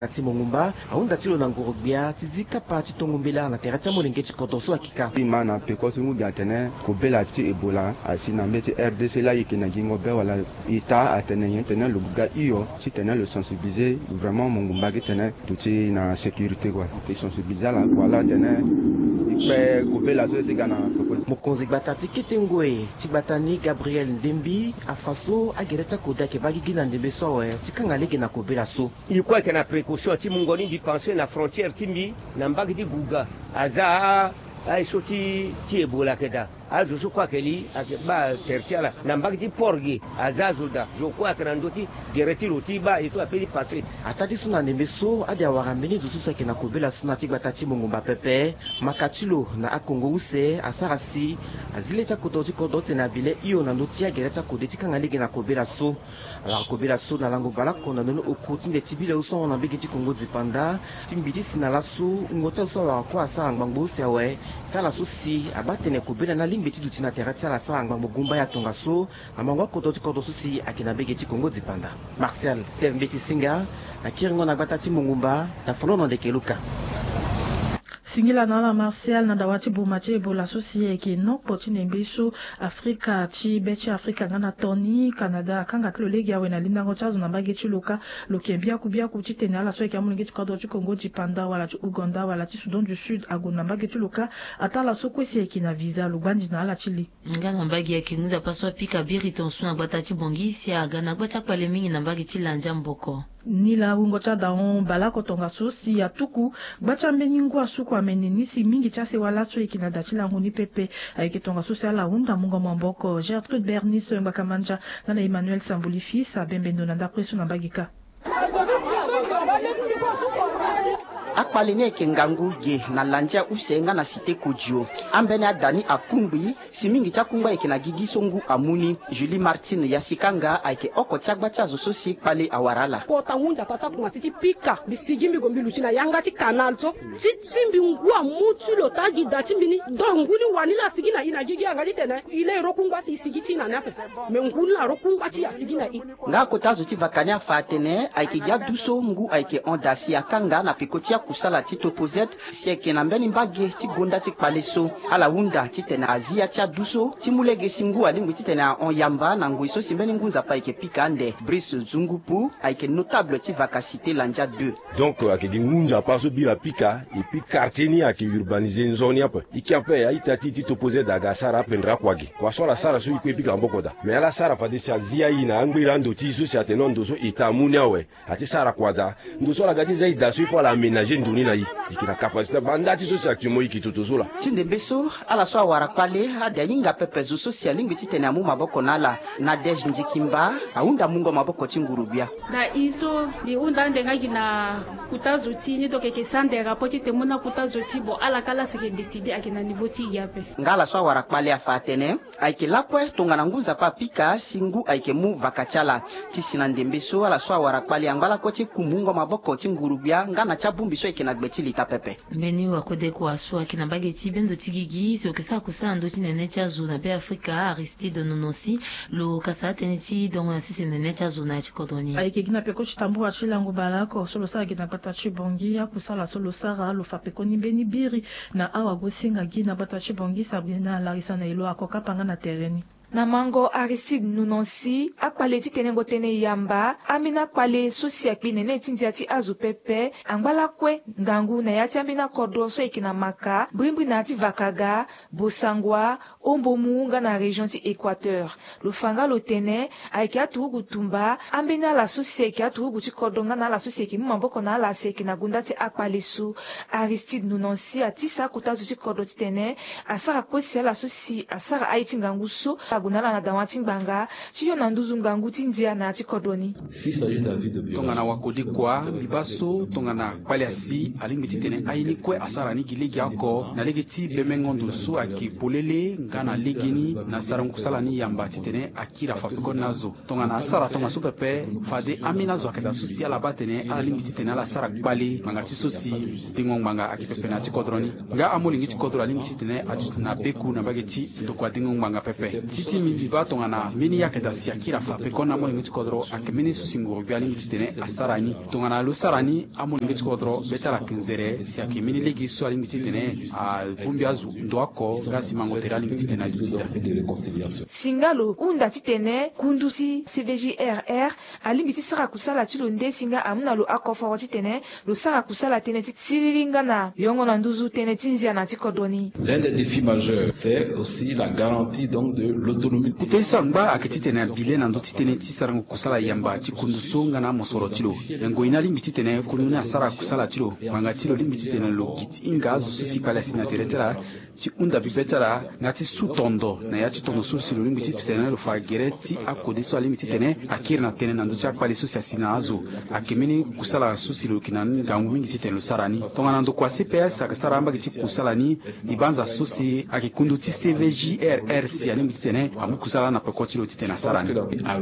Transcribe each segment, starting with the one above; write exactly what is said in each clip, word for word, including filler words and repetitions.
Kati mongumba aunda tilo na ngorobia tizika pa chitongombela na terratia molenge chikotoso akika imana peko tungu gatene ko bela ti ebola asina mbeti R D C la yikina gingo be wala ita atene yentene lubuga iyo chitene le sensibiliser vraiment mongumba gitene tuti na sécurité quoi ti sensibiliser la voilà tene ikpe ko bela so sigana mokonzi batati ketengwe tibatani Gabriel Ndembi afaso agereta koda ke bagigi na ndembe sowe tikanga lege na kobela so ilikuwa kana précaution ti mungoni di penser na frontière timbi na mbagi di guga aza ay soti ti ebola keda azo so kwa keli ba tertiala na mbagi di porgi azazo da jo kwa kana ndoti gereti loti ba eto apeli passer atati suna ndembe so adi awarambeni zo susa ke na kobela suna ti batati mongomba pepe makatilo na akongo use asarasi azile cha kototi kodote na bile iyo na ndoti ya gereta kodeti kanga lege na kobela so ala kobela so na lango vala kona nono okoti nde tibile uso na bigi ti kongo dipanda timbiti sinala su ngota uso wa kwa sa ngbango se we sala so si abatene kobela na limbeti duti na terratia la sa ngbango gumba ya tonga so amango kototi kodo so si akina bigi ti kongo dipanda Martial Steve Mbeti Singa na kiringo na batati mongumba na fono na dekeluka Singila na la Martial na dawati bumache ebola sosie ke nok poti nembiso Afrika chi bechi Afrika ngana Tony Canada kanga kilo legi awe na linda ngo chazo na bagi chiluka lokembia kubia kuchite na ala so ke amulingi chikado chi Congo dipanda wala chi Uganda wala chi Sudan du Sud agona bagi chiluka atala so kwesi ke na visa lubandi na ala chili ngana bagi yake nguza paswa pika biri tonsu na batati bongisi agana gbata kwale mingi na bagi chilanja mboko nila ungo cha daon balako tonga sosi ya tuku bacha mbeningu asuku ameninisi mingi chase wala so ikina dachila nguni pepe ayike tonga sosi ala unda mungo mamboko Gertrude Bernice Mbakamanja na Emmanuel Sambuli fils abembendo na ndapreso na bagika akpalene ke ngangu ge na landia usenga na site kodio ambene adani akungbi simingi cha kungba eke na gigi songu amuni Julie Martine yasikanga aike oko chagba cha zoso si pale awarala kota hunda pasa kuma siti pika bisigimbi gombi luchina yanga ti kanal so tsimbi ngua mutu lo tagi datimbini ndo nguli wanila sigina ina gigi anga ditene ile rokungwa si sigiti na nape me nguli la rokungwa ti asigina i nga kota zo ti vakania fatene aike gya duso ngu aike ondasi akanga na pikotia kusala ti topozet sieke na mbeni mbage ti gonda ti kpaleso ala hunda ti tene azia ti duso timulege singu alingwi ti tene on yamba na ngui so simbeni ngunza pa ike pika ande Brice Zungupu aike notable ti vacacité landia deux donc ake di ngunza pa so bila pika et puis quartier ni ake urbaniser nzoni apa iki ape aita ti ti topozet daga sara pendra kwagi kwa so la sara so ikwe pika mboko da mais ala sara fa de sa zia ina angbira ndo ti so si ateno ndo so ita munia we ati sara kwada ndo so la gati za ida so ifo la aménager ndoni na yi ikina capacité banda ti so si actuellement ikitoto so la tindembeso ala so awara pale ade yinga pepe zo social ngiti tene amu maboko nala na Dej Njikimba aunda mungo maboko chingurubia na iso di unda ndenga gina kutazo ti ni toke ke sande rapporti te mona kutazo ti bo ala kala se ke décider akina niveau ti yape ngala so awara pale afatene aike lakwe tongana nguza pa pika singu aike mu vakachala ti sinandembeso ala so awara pale angala ko ti kumungo maboko chingurubia ngana cha bumbi so ikina gbeti lita pepe mbeni wakode ko aso akina bageti bendo tigigi so ke sa kusa ndo ti nene cha zona be Afrika Aristide Nononsi lo kasa teneti donc na sisi nene cha zona chi kodoni aike gina peko chitambua chilango balako solo sa gina bata chibongi ya kusala solo sara lo fa peko ni beni biri na awa gosinga gina bata chibongi Sabrina Larissa na ilo akoka panga na tereni na mango Aristide Nunonsi akpale ti tenengo tene yamba amina akpale sosi akpi nene tindia ti azu pepe angbala kwe ngangu na yati ambina kodo so ikina maka brimbri na ti vakaga bosangwa ombomu nga na région ti Équateur lo fanga lo tene aiki aturugu tumba ambina la sosi aiki aturugu ti kodo nga na la sosi aiki mumamboko na ala seki na gunda ti akpale su Aristide Nunonsi atisa kutazu ti kodo ti tene asara kwesi ala sosi asara aiti ngangu so gunala na dawati mbanga chiyo na nduzu ngangu tindia na chikodoni tongana wakodi kwa bibaso tongana kwaliasi alingi titene aini kwe asara ni gilegi ako na legeti bemengondo so aki polele ngana legeni na sarangu sala ni yamba titene akira fapiko nazo tongana asara tonga supepe fade amina zo akeda susi ala batene alingi titene ala sara kwali manga tisosi tingo manga akipepe na chikodroni nga amolingi chikodro alingi titene ajutina beku na bageti ndokwa tingo manga pepe timi biba tongana mini yakeda siakira fape kona mo ngi kodro akmini susingo biali ngi tene asarani tongana lu sarani amo ngi kodro betala kinzere siakimini legi so ali ngi tene a bumbiazu ndwako gasi mangoterali ngi tene ajusida singalo unda titene kunduti C V J R R ali ngi sara kusala tilo nde singa amuna lu akofo titene lu sara kusala tene tisiringa na yongo na nduzu tene tinzia na tikodoni. L'un des défis majeurs c'est aussi la garantie donc de l'autonomie. Kutesangba akititene bile na ndotitene tisarango kusala yamba tikunduso ngana mosoro tilo ngo inali ngi titene kununa sara kusala tilo manga tilo lingi titene lo kit inga zo susi palestina teretera ti unda bibetara ngati sutondo na ya titondo susi lo lingi titene lo fagereti akode so lingi titene akirna tene na ndocha kwali susi asina azo akemini kusala susi lo kinan gangu lingi titene lo sarani tonga ndo kwa C P S akasara amba kiti kusala ni ibanza susi akikundu ti C V J R R si lingi titene amu kusala na pekoti lo titene sarani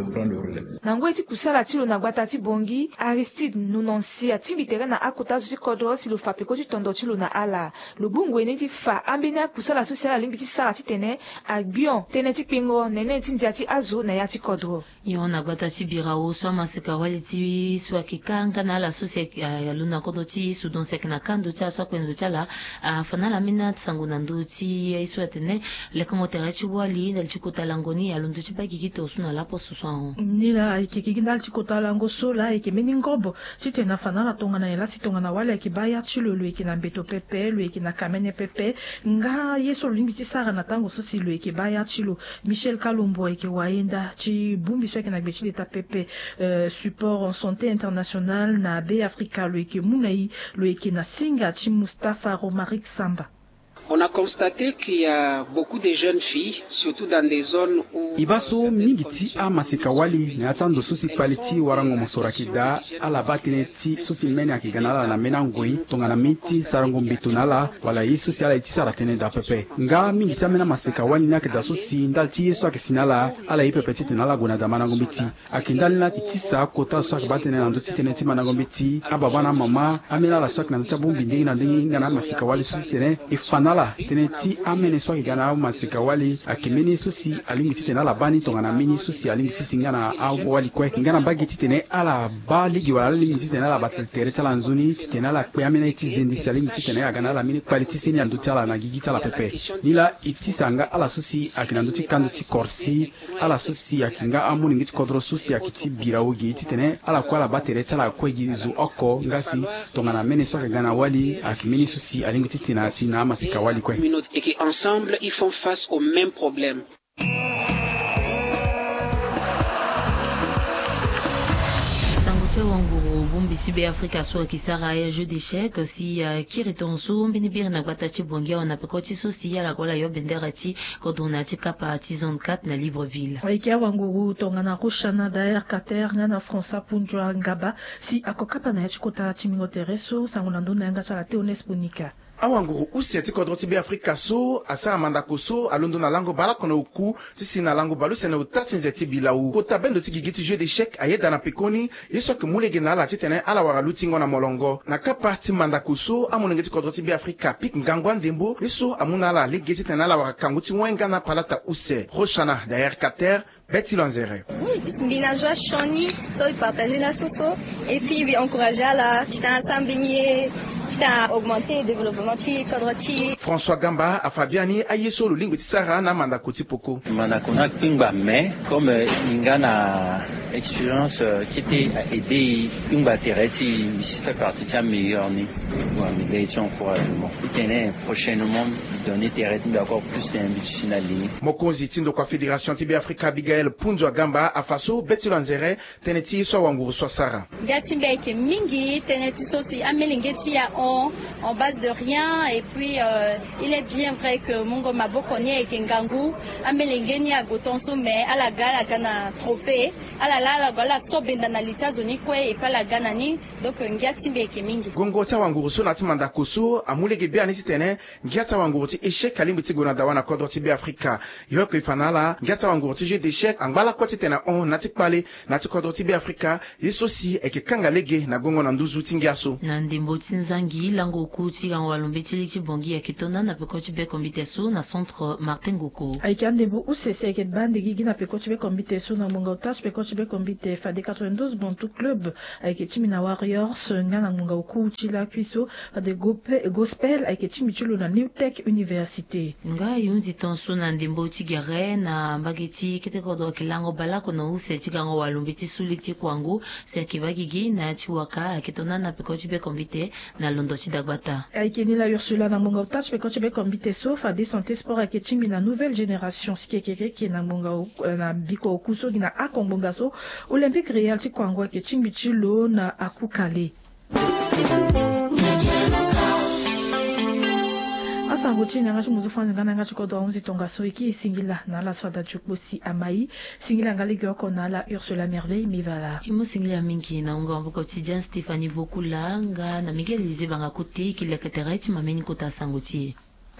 nangwe ti kusala tilo na gwata ti bongi Aristide Nunonsi atibitere na akota ti kodro si lo fa pekoti tondo tilo na ala lubungu ene ti fa ambina kusala sosiala lingi ti sara ti tene agbion tene ti pingo nene ti ndia ti azo na ya ti kodro yo na gwata ti birao so masika wali ti so akikanga na la sosia ya luna kodo ti sudon sek na kando ti so kwendo chala fanala mina tsangu na ndo ti iso tene le komotere ti wali ndal ti kotalangoni ya lundo ti bagi to suna la poso so nila ikiki ndal ti kotalango so la ike mini ngobo ti tena fanala tonga na ela si tonga na wali ki baya ti lo ki na mbeto pepe lo ki na kamene pepe nga yeso lingi ti sara na tango so si lo ki baya ti lo Michel Kalumbo ike waenda ti bumbi so ki na gbe ti leta pepe uh, support en santé internationale na B Africa lo ki munai lo ki na singa ti Mustafa Romarik Samba. On a constaté qu'il y a beaucoup de jeunes filles, surtout dans des zones où... Ibaso mingiti a masika wali na atando susi paliti warango mosoraki da ala batine ti susi mene akiganala na mena ngoi tonga na miti sarango mbitunala wala isu si ala iti saratene da pepe. Nga mingiti amena masika wali na keda susi ndal ti yesu akisinala ala ipepe ti tenala gona da manango mbiti. Akindali na itisa kota so akibatene na ndo ti tene ti manango mbiti ababana mama amena la so akina ndo bumbi ndingi na ndingi ngana masika wali susi tene ifanala teneti amene swaki gana masika wali akimeni susi alingi tena la bani tonga na mini susi alingi singana awo wali kwe ngana bagi tene ala ba ligi wala lingi tena la batere tala nzuni tena la kwe amene ti zindi alingi tena ya gana la mini quality sini andu tala na gigi tala pepe nila itisanga ala susi akina ndu kandu ti korsi ala susi akinga amuni ngi kodro susi akiti birawogi tene ala kwa la batere tala kwe gizu oko ngasi tonga na mene swaki gana wali akimeni susi alingi tena sina masika wali et qui ensemble ils font face aux mêmes problèmes. Wangu bumbi si be Afrika so kisara ya jeu d'échecs si uh, kiritonso mbini biri na gwata ti bongia ona pekoti so si ya la kola yo bendera ti kodona ti kapa ti zone quatre na Libreville. Aikia wanguru tonga na Roshana daer Kater ngana François Punjwa Ngaba si akokapa na ya ti kota ti mingotereso sango na ndona yanga chala te onesponika. Awanguru usi ti kodro ti be Afrika so asara mandako so alondo na lango bala kono uku ti si na lango balu sene utati nze ti bilau kota bendo ti gigi ti jeu d'échecs ayeda na pekoni yeso ke mulege na ala ti tene ala wara lutingo na molongo na kapa ti mandako so amonenge ti kodro ti be Afrika pik ngangwa ndembo yeso amuna ala lege ti tene ala wara kangu ti wenga na palata use Roshana daer Kater Betty Lanzere. Oui, bina joie choni, so partager la soso et puis oui, encourager la petite ensemble ni petite augmenter développement ti cadre ti. François Gamba a Fabiani a yeso lo lingwe ti sara na mandako ti poko. Mandako na pingba mais comme ingana expérience qui était aidé pingba tereti c'est partie ti meilleur ni pour améliorer son encouragement. Et prochainement donner tereti d'accord plus d'investissement ligne. Mokonzi tindo kwa fédération ti be Afrika biga Punjwa Gamba afaso Betty Lanzere teneti so wanguru so sara. Gati mbeke mingi teneti so si amelingeti ya on en base de rien et puis euh, il est bien vrai que Mungo Maboko ni et Kengangu amelingeni ya gotonso mais à la gala kana trophée à la la la so benda na litazo ni kwe epa la gana ni donc ngia timbe ke mingi gongo tsa wanguru so na timanda koso amulege bia ni titene ngia tsa wanguru ti échec kalimbi ti gona dawana kodro ti be Afrika yo ko ifanala ngia tsa wanguru ti jeu d'échec angbala ko titena on na ti kpale na ti kodro ti be Afrika yeso si eke kanga lege na gongo na nduzu ti ngia so na ndimbo ti nzangi lango ku ti gango walombe ti liti bongi ya kitona na peko ti be kombite so na centre Martin Goko aika ndimbo usese eke bande gigi na peko ti be kombite so na munga utash peko ti be kombite fade quatre-vingt-douze Bantu Club aike ti mina Warriors nga na munga uku ti la kuiso fade gospel aike ti michulo na New Tech Université nga yunzi tonso na ndimbo ti gere na mbage ti kete kodo ke lango balako na use ti gango walombe ti suli ti kwangu se ke bagigi na ti waka aketona na peko ti be kombite na londo ti dagbata aike ni la Ursula na munga utash peko ti be kombite so fade santé sport aike ti mina nouvelle génération sikekeke ke na munga na biko okuso gina akongbonga so Olympique Real ti kwangu ake ti michulo na akukale asango ti nga ti muzu fanzi ngana nga ti kodo aunzi tonga so iki singila na la swada chukbosi amai singila ngali gyoko na la Ursula Merveille Mivala imu singila mingi na unga mbo quotidien Stéphanie Bokula nga na Miguel Lize banga kote ki lekatera ti mameni kota sango ti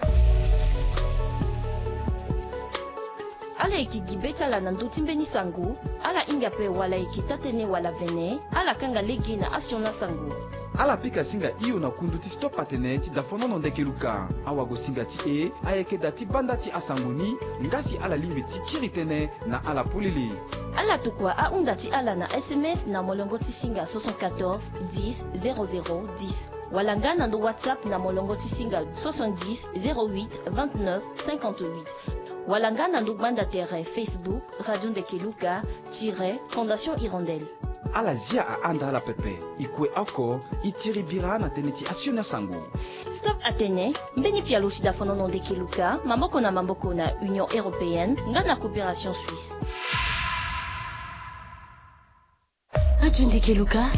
ala iki gibecha la nandu timbeni sangu ala inga pe wala iki tatene wala vene ala kanga legi na asiona sangu ala pika singa iyo na kundu ti stop atene ti dafonono ndeke luka awago singa ti e ayeke da ti banda ti asanguni ngasi ala limbe ti kiri tënë na ala polele ala tukua ahunda ti ala na sms na molongo ti singa soixante-quatorze dix zéro zéro dix wala nga na ndo whatsapp na molongo ti singa soixante-dix zéro huit vingt-neuf cinquante-huit wala nga na ndo banda tere Facebook Radio Ndeke Luka tire Fondation Hirondelle ala zia aanda ala pepe ikue oko itiri bira na tene ti asiona sango Stop Atene mbeni pia lo ti dafonono Ndeke Luka mamboko na mamboko na Union Européenne nga na coopération suisse Radio Ndeke Luka,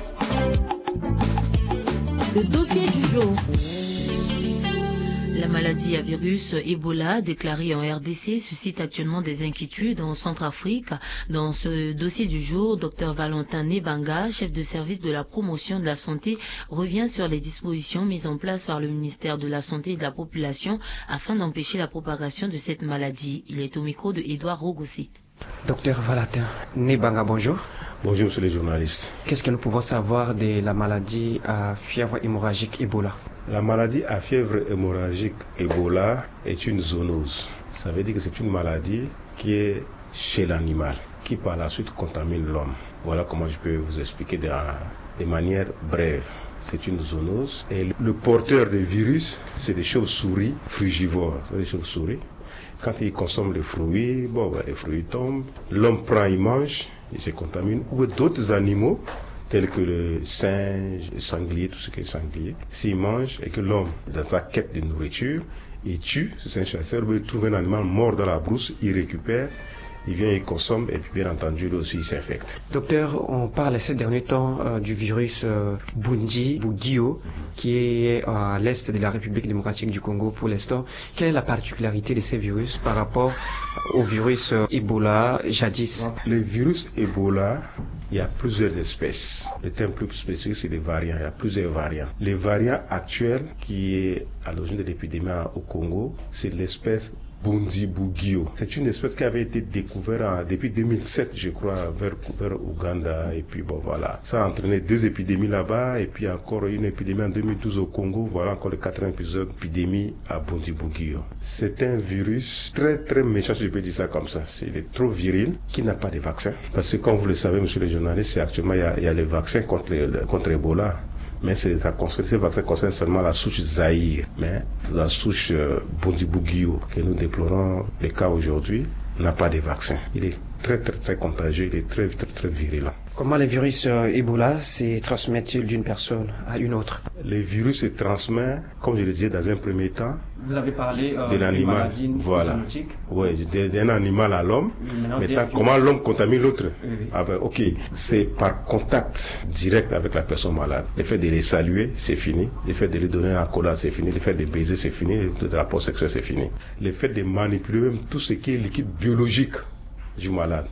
le dossier du jour. La maladie à virus Ebola déclarée en R D C suscite actuellement des inquiétudes en Centrafrique. Dans ce dossier du jour, Dr Valentin Nebanga, chef de service de la promotion de la santé, revient sur les dispositions mises en place par le ministère de la Santé et de la Population afin d'empêcher la propagation de cette maladie. Il est au micro de Edouard Rogossi. Docteur Valentin Nebanga, bonjour. Bonjour, monsieur les journalistes. Qu'est-ce que nous pouvons savoir de la maladie à fièvre hémorragique Ebola? La maladie à fièvre hémorragique Ebola est une zoonose. Ça veut dire que c'est une maladie qui est chez l'animal, qui par la suite contamine l'homme. Voilà comment je peux vous expliquer de, de manière brève. C'est une zoonose et le porteur des virus, c'est des chauves-souris frugivores, c'est des chauves-souris. Quand ils consomment les fruits, bon, ben, les fruits tombent, l'homme prend, il mange, il se contamine, ou d'autres animaux, tels que le singe, le sanglier, tout ce qui est sanglier. S'il mange et que l'homme, dans sa quête de nourriture, il tue, c'est un chasseur, il trouve un animal mort dans la brousse, il récupère, il vient, il consomme et puis bien entendu, lui aussi, il s'infecte. Docteur, on parle ces derniers temps euh, du virus euh, Bundi, Bugio, qui est à l'est de la République démocratique du Congo pour l'instant. Quelle est la particularité de ces virus par rapport au virus euh, Ebola jadis? Le virus Ebola, il y a plusieurs espèces. Le terme plus spécifique, c'est les variants. Il y a plusieurs variants. Les variants actuels qui est à l'origine de l'épidémie au Congo, c'est l'espèce Bundibugyo. C'est une espèce qui avait été découverte en, depuis deux mille sept, je crois, vers, vers Ouganda. Et puis bon, voilà. Ça a entraîné deux épidémies là-bas. Et puis encore une épidémie en deux mille douze au Congo. Voilà encore le quatrième épisode d'épidémie à Bundibugyo. C'est un virus très très méchant, si je peux dire ça comme ça. C'est, il est trop viril, qui n'a pas de vaccin. Parce que comme vous le savez, monsieur le journaliste, c'est actuellement, il y a, il y a les vaccins contre, le, contre Ebola. Mais c'est, ça concerne, ces vaccins concernent seulement la souche Zaïre. Mais la souche euh, Bundibugyo, que nous déplorons les cas aujourd'hui, n'a pas de vaccin. Il est très très très contagieux, il est très très très virulent. Comment les virus euh, Ebola se transmettent-ils d'une personne à une autre? Les virus se transmettent, comme je le disais dans un premier temps, vous avez parlé euh, de l'animal, voilà, oui, d'un animal à l'homme. Oui, maintenant, comment l'homme contamine l'autre? Oui, oui. Ah ben, ok, c'est par contact direct avec la personne malade. Le fait de les saluer, c'est fini. Le fait de lui donner un accolade, c'est fini. Le fait de baiser, c'est fini. Le fait de rapport sexuel, c'est fini. Le fait de manipuler même tout ce qui est liquide biologique du malade.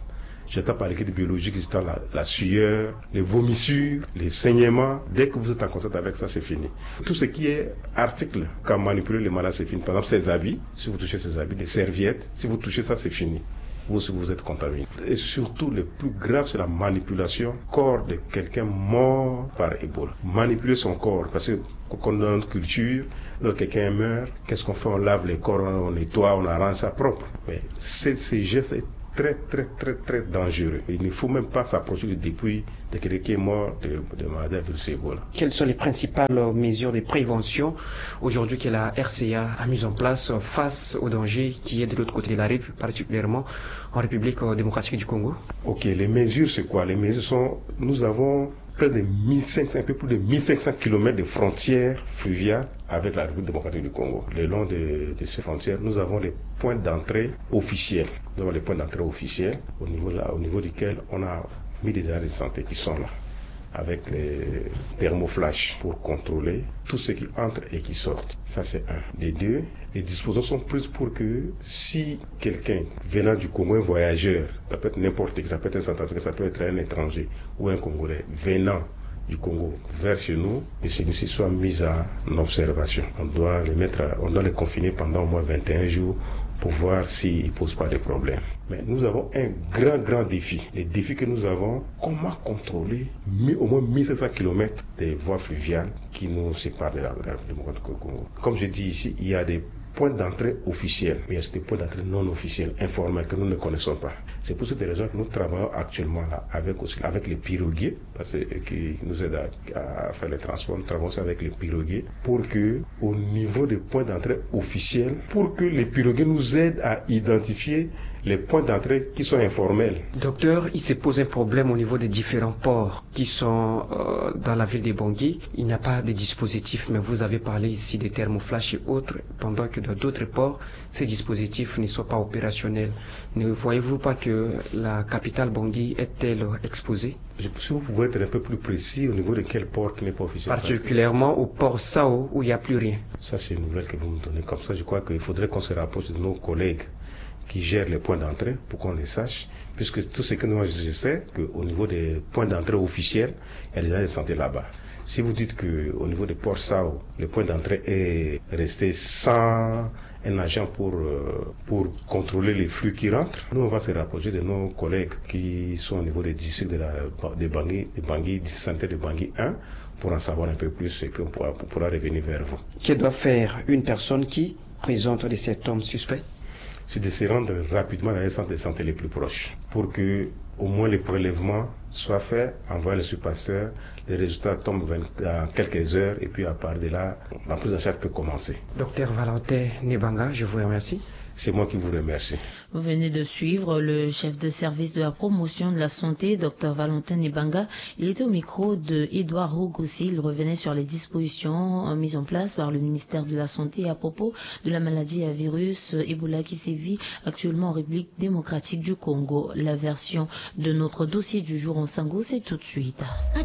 j'entends par l'équipe biologique, j'entends la, la sueur, les vomissures, les saignements. Dès que vous êtes en contact avec ça, c'est fini. Tout ce qui est article, quand manipuler les malades, c'est fini. Par exemple, ses habits, si vous touchez ses habits, les serviettes, si vous touchez ça, c'est fini. Vous, si vous êtes contaminé. Et surtout, le plus grave, c'est la manipulation corps de quelqu'un mort par Ebola. Manipuler son corps, parce que quand on est dans notre culture, lorsque quelqu'un meurt, qu'est-ce qu'on fait? On lave les corps, on nettoie, on arrange ça propre. Mais ces gestes est très, très, très, très dangereux. Il ne faut même pas s'approcher du dépouille de quelqu'un qui est mort de, de maladie à virus Ebola. Quelles sont les principales mesures de prévention aujourd'hui que la R C A a mises en place face au danger qui est de l'autre côté de la rive, particulièrement en République démocratique du Congo? Ok, les mesures c'est quoi? Les mesures sont, nous avons près de mille cinq cents, un peu plus de mille cinq cents kilomètres de frontières fluviales avec la République démocratique du Congo. Le long de, de ces frontières, nous avons les points d'entrée officiels. Nous avons les points d'entrée officiels au niveau, là, au niveau duquel on a mis des agents de santé qui sont là, avec les thermoflash pour contrôler tout ce qui entre et qui sort. Ça c'est un. Les deux, les dispositions sont prises pour que si quelqu'un venant du Congo, un voyageur, ça peut être n'importe qui, ça peut être un Centrafricain, ça peut être un étranger ou un Congolais venant du Congo vers chez nous, et celui-ci soit mis en observation. On doit les mettre, à, on doit les confiner pendant au moins vingt et un jours pour voir s'ils ne posent pas de problèmes. Mais nous avons un grand, grand défi. Le défi que nous avons, comment contrôler au moins mille cinq cents kilomètres des voies fluviales qui nous séparent de la République démocratique du Congo. Comme je dis ici, il y a des points d'entrée officiels, mais il y a des points d'entrée non officiels, informels, que nous ne connaissons pas. C'est pour cette raison que nous travaillons actuellement là avec, aussi, avec les piroguiers, parce que, qui nous aident à, à faire les transports. Nous travaillons aussi avec les piroguiers pour que, au niveau des points d'entrée officiels, pour que les piroguiers nous aident à identifier les points d'entrée qui sont informels. Docteur, il se pose un problème au niveau des différents ports qui sont euh, dans la ville de Bangui. Il n'y a pas de dispositifs, mais vous avez parlé ici des thermoflash et autres, pendant que dans d'autres ports, ces dispositifs ne sont pas opérationnels. Ne voyez-vous pas que la capitale Bangui est-elle exposée? Je, si vous pouvez être un peu plus précis au niveau de quel port qui n'est pas officiel. Particulièrement au port Sao où il n'y a plus rien. Ça c'est une nouvelle que vous me donnez. Comme ça, je crois qu'il faudrait qu'on se rapproche de nos collègues qui gèrent les points d'entrée pour qu'on les sache, puisque tout ce que moi je sais, qu'au niveau des points d'entrée officiels, il y a des agents de santé là-bas. Si vous dites qu'au niveau des ports Sao, le point d'entrée est resté sans un agent pour, euh, pour contrôler les flux qui rentrent, nous on va se rapprocher de nos collègues qui sont au niveau des districts de, la, de Bangui, de Bangui, district sanitaire de Bangui un, pour en savoir un peu plus et puis on pourra, on pourra revenir vers vous. Que doit faire une personne qui présente des symptômes suspects? C'est de se rendre rapidement dans les centres de santé les plus proches pour que au moins les prélèvements soient faits, envoyer le surpasseur, les résultats tombent dans quelques heures et puis à part de là, la prise en charge peut commencer. Docteur Valentin Nebanga, je vous remercie. C'est moi qui vous remercie. Vous venez de suivre le chef de service de la promotion de la santé, Dr Valentin Nebanga. Il était au micro de Edouard Rogossi. Il revenait sur les dispositions mises en place par le ministère de la Santé à propos de la maladie à virus Ebola qui sévit actuellement en République démocratique du Congo. La version de notre dossier du jour en Sango, c'est tout de suite.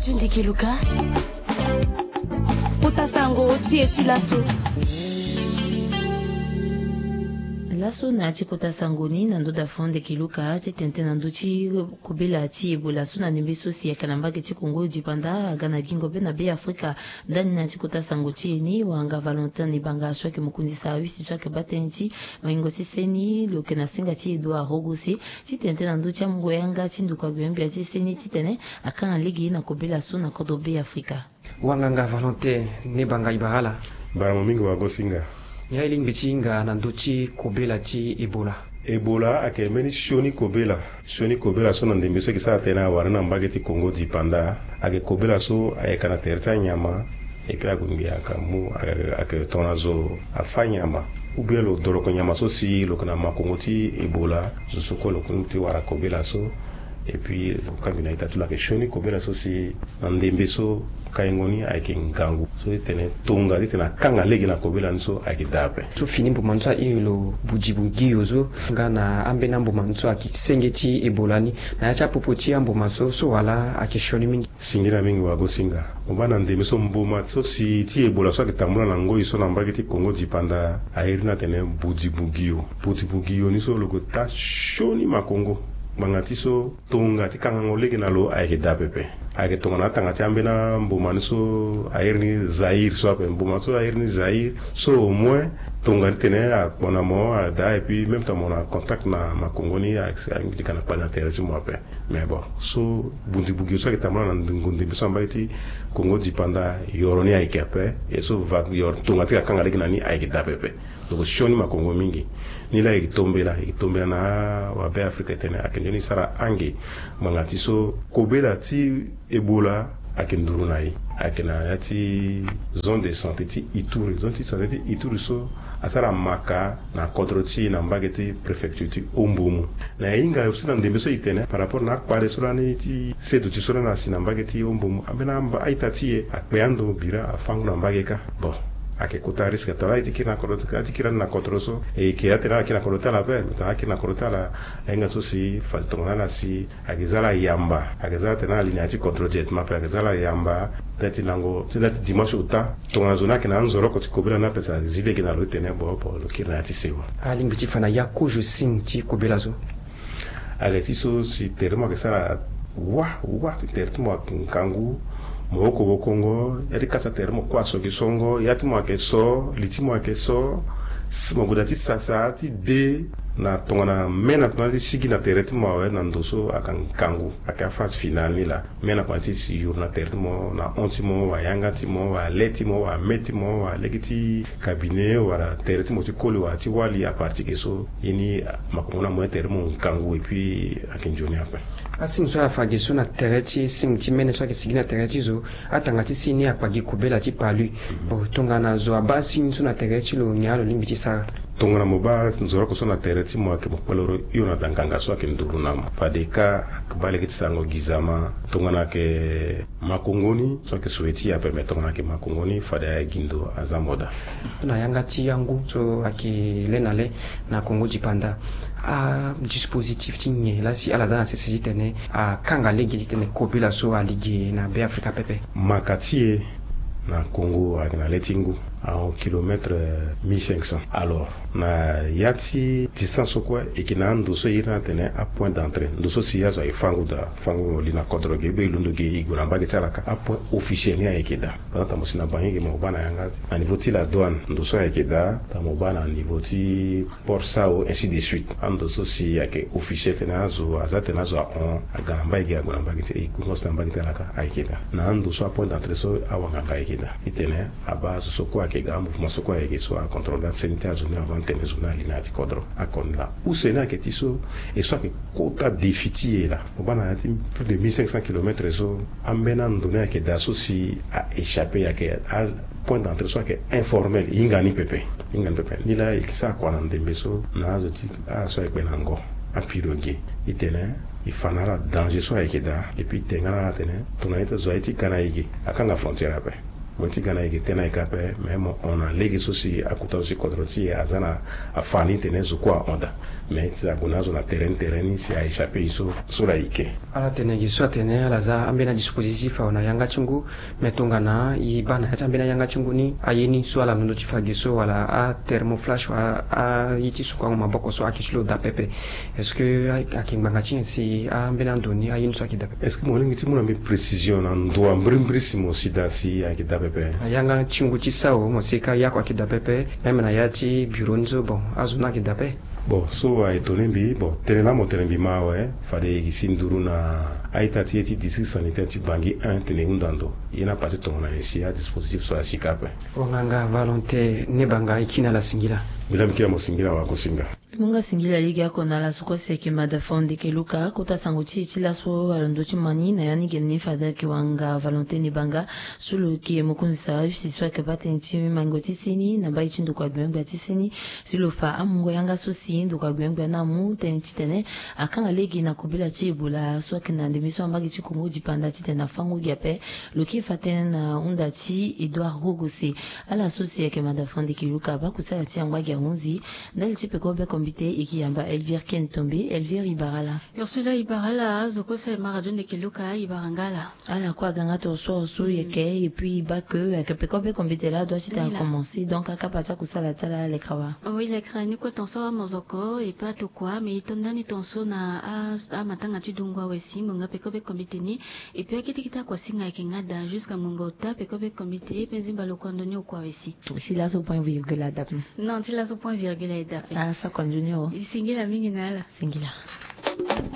Laso na chikota sangoni na ndoda fonde kiluka titente na nduchi kubila ti Ebola suna nimbiso si ya kanambage chikungo jipanda agana gingo be na be Afrika ndani na chikota sangoti ni wanga Valentin Nebanga shwake mukunzi sa wisi chwake batenti wango siseni loke na singa ti Edouard Rogossi titente na nduchi mgoyanga chinduka byembya siseni titene akana ligi na kubila suna kodo be Afrika wanga Valentin Nebanga ibagala bara momingo wa gosinga ya iling bichinga na nduchi kobela chi Ebola Ebola akemeni shoni kobela shoni kobela so na ndembeso kisa tena warana mbageti Congo dipanda ake kobela so ayekana terta nyama epi agungia kamu ake tonazo afanyama ubelo doroko nyama so si lokana makongoti Ebola so ko lokunuti wara kobela so epi kamina itatula ke shoni kobela so si ndembeso kaingoni ayeke ngangu so tene tonga tena kanga legi na kobela nso ayeke dape so fini mbumanso ilo bujibugi ozo ngana ambena mbumanso akisengeti Ebola ni na yacha popoti mbumanso so wala akishoni mingi singira mingi wago singa obana ndeme so mbuma so si ti Ebola so akitambula na ngoi so na mbageti Congo dipanda ayirina tene bujibugi bujibugi ni so loko ta shoni makongo mangatiso tunga tikanga legi na lo ayeke dapepe ayeke tongana tanga ti ambena mbuma ni so airi ni Zaïre so ape mbuma so airi ni Zaïre so au moins tonga ti tene akpona mo ada et puis même temps mon a contact na ma Congoni ayeke kana kpali na tere ti mo ape mais bon so bundi bugi so ayeke tambula na ngundi biso ambagi ti Congo dipanda yoro ni ayeke ape e so va yor tonga ti akanga legi na ni ayeke dapepe donc sioni ma Congo mingi ni la ayeke tombela ayeke tombela na wabe Afrika tene ayeke ni sara ange mangati so kobela ti Ebola ayeke nduru na ye ayeke na ya ti zone de santé ti Ituri zone ti santé ti Ituri so asara maka na kodro ti na mbage ti préfecture ti Ombomu na hinga aussi na ndembe so e tene par rapport na akpale so lani ti sedu ti so na si na mbage ti Ombomu ambena aita ti ye akpe ando bira afangu na mbage ka bon ake kuta riske tola iti kina korota ati kira na kontroso e ke atena kina korota la pe ta kina korota la enga so si faltona la si agezala yamba agezala tena linia ti kontrojet ma pe agezala yamba tati nango tati dimanche uta tona zona kina nzoro ko ti kobela na pesa zile kina lo tene bo bo lo kina ti sewa ali ngiti fana ya ko je sing ti kobela zo ale ti so si termo ke sara wa wa ti termo kangu moko bo Congo yati kasa termo kwa so kisongo yati mo akeso litimo akeso simo godati sasa ti de na tongana mena tongana ti sigi na tereti mo awe na ndoso akan kangu aka phase finale ni la mena kwa ti si jour na tereti mo na onti mo wa yanga ti mo wa leti mo wa meti mo wa legiti cabinet wala tereti mo ti koli wa ti wali a parti ke so yini makongona mo tereti mo kangu et puis akinjoni apa asin so afage so na tereti sim ti mene so ke sigi na tereti zo atanga ti sini akpagi kubela ti palu bo tongana zo abasi so na tereti lo nyalo limbi ti sa tongana mo ba nzoro ko so na tereti mo ke mo paloro yo na danganga so ke nduru na fadeka kbale ke tsango gizama tongana ke makongoni so ke sueti ya permet tongana ke makongoni fada ya gindo azamoda na yanga ti yangu so aki lenale na Congo dipanda a dispositif ti nye la si ala za sesi tene a kanga legi tene kopila so a ligi na be Afrika pepe makati na Congo avec na letingu à un kilomètre mille cinq cents alors na yati distance quoi et qui na ndo so ira tene à point d'entrée ndo so si yazo ifangu da fangu lina kodro ge be lundo ge iguna mbage talaka à point officiel ni ayekeda pendant ta mosina bangi mo bana yanga à niveau ti la douane ndo so ayekeda ta mo bana niveau ti port sao ainsi de suite ando so si yake officiel tene azo azate nazo a on agana mbage aguna mbage ti iguna so mbage talaka ayekeda na ndo so à point d'entrée so awanga ayekeda itene aba so quoi ke ga mouvement so quoi ke so a contrôler sanitaire zone avant tene zone lina ti kodro akonla ou sena ke tiso et soit que kota défiti là on va na plus de mille cinq cents kilomètres so ambena ndona ke daso si a échappé à que à point d'entrée soit que informel ingani pepe ingani pepe ni la ikisa kwa na ndembe so na zo ti a so e nango a pirogue itene ifana la danger so ayekeda et puis tengana tene tonaita zo iti kana yiki akanga frontière ape moti gana yiki tena ikape même on a legi sosi akuta sosi kodroti azana afani tene zo kwa onda mais tsa kunazo na terrain terrain si a échappé iso sura ike ala tene gi so tene ala za ambena dispositif ona yanga chungu metongana i bana ya ambena yanga chungu ni ayeni so ala ndo chifagi so wala a thermoflash wa a yiti su kwa maboko so akishlo da pepe est-ce que akimbanga chin si ambena ndoni ayeni so akida pepe est-ce que mo lingi ti muna mi précision na ndo mbrimbrisi mo sida si akida pepe yanga chungu chi sao mo sika yako akida pepe même na yati bureau nzo bon azuna akida pepe bon so a etonembi bon telena mo telembi mawe fade kisinduru na aita ti ti district sanitaire tu bangi un tene undando yena passé ton na ici à dispositif so asikape onganga volonté ne banga ikina la singila bila mkia mo singila wa kusinga munga singila ligi yako na la suko seke madafondi ke luka kota sanguchi chila so alondo chimani na yani gelni fada ki wanga volonté ne banga sulu ki mukunzi sa si so ke patenti mangoti sini na bai chindu kwa gwenga tisini silofa amungo yanga so si ndu kwa gwenga na mu tenti tene akanga ligi na kubila chibula so ke na ndemiso ambagi chikungu jipanda titena fangu yape luki fatena unda chi Edouard Rogose ala sosie ke madafondi ke luka ba kusala ti ambagi ya unzi ndali chipe ko be kombite ikiyamba Elvire Kentombe Elvire Ibarala Yorsula Ibarala zokose maradone keluka Ibarangala ala kwa ganga to so so yeke et puis ba que que pekobe kombite là doit c'était commencer donc akapata kusala tala le kawa oui le krani ko tonso mozoko et pas to quoi mais itondani tonso na a matanga tidungwa wesi munga pekobe kombite ni et puis akiti kita kwa singa ikengada jusqu'à mungota pekobe kombite penzimba lokondoni kwa wesi si là au point virgule la date non si là au point virgule la date ah ça continue singila mingi nala singila